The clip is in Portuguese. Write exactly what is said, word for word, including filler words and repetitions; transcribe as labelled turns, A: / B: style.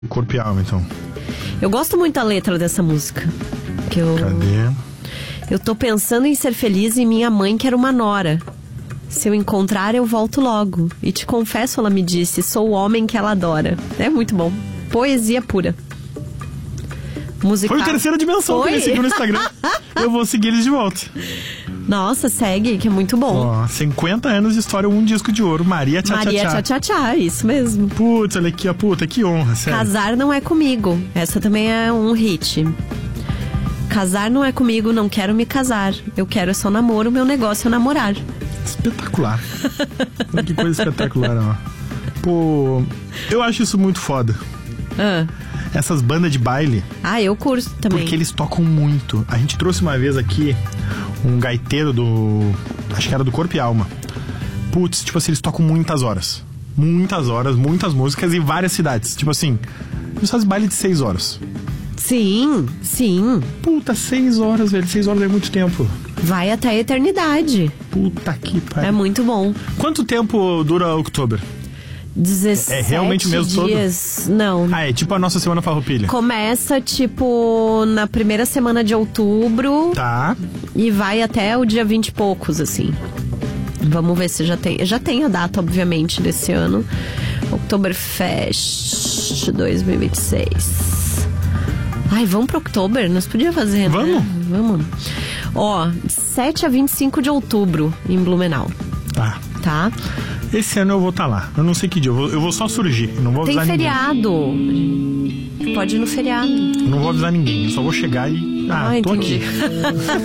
A: Corpo e alma, então.
B: Eu gosto muito da letra dessa música. Que eu...
A: Cadê?
B: Eu tô pensando em ser feliz e minha mãe quer uma nora. Se eu encontrar, eu volto logo. E te confesso, ela me disse, sou o homem que ela adora. É muito bom. Poesia pura. Musical.
A: Foi o Terceira Dimensão que me seguiu no Instagram. Eu vou seguir eles de volta.
B: Nossa, segue, que é muito bom.
A: Ó, cinquenta anos de história, um disco de ouro. Maria Tchá
B: Maria
A: Tchá
B: Tchá Tchá Tchá, isso mesmo.
A: Putz, olha aqui, ó, puta, que honra, sério.
B: Casar não é comigo. Essa também é um hit. Casar não é comigo, não quero me casar. Eu quero só namoro, meu negócio é namorar.
A: Espetacular. Olha que coisa espetacular, ó. Pô, eu acho isso muito foda.
B: Ah.
A: Essas bandas de baile.
B: Ah, eu curto também.
A: Porque eles tocam muito. A gente trouxe uma vez aqui um gaiteiro do... acho que era do Corpo e Alma. Putz, tipo assim, eles tocam muitas horas. Muitas horas, muitas músicas em várias cidades. Tipo assim, eles fazem baile de seis horas.
B: Sim, sim.
A: Puta, seis horas, velho. Seis horas é muito tempo.
B: Vai até a eternidade.
A: Puta que pariu.
B: É muito bom.
A: Quanto tempo dura Oktober?
B: dezessete
A: É realmente o mês todo?
B: dias. Não.
A: Ah, é tipo a nossa Semana Farroupilha.
B: Começa, tipo, na primeira semana de outubro.
A: Tá.
B: E vai até o dia vinte e poucos, assim. Vamos ver se já tem. Já tem a data, obviamente, desse ano. Oktoberfest dois mil e vinte e seis. Ai, vamos pro Oktober? Nós podíamos fazer,
A: Vamos?
B: né? Vamos. Ó, sete a vinte e cinco de outubro, em Blumenau.
A: Tá.
B: Tá?
A: Esse ano eu vou estar tá lá. Eu não sei que dia. Eu vou, eu vou só surgir. Eu não vou
B: Tem
A: avisar
B: feriado.
A: ninguém.
B: Pode ir no feriado.
A: Eu não vou avisar ninguém. Eu só vou chegar e... Ah,
B: Ah,
A: tô
B: entendi.
A: aqui.